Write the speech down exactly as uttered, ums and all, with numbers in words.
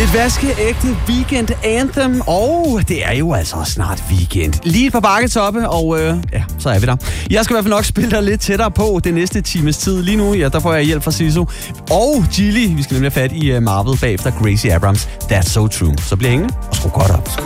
Et vaskeægte weekend anthem, og det er jo altså snart weekend. Lige et par bakketoppe, og øh, ja, så er vi der. Jeg skal i hvert fald nok spille dig lidt tættere på det næste times tid. Lige nu, ja, der får jeg hjælp fra Siso. Og Gilly, vi skal nemlig have fat i uh, Marvel bagefter Gracie Abrams. That's so true. Så bliver hængende og skru godt op.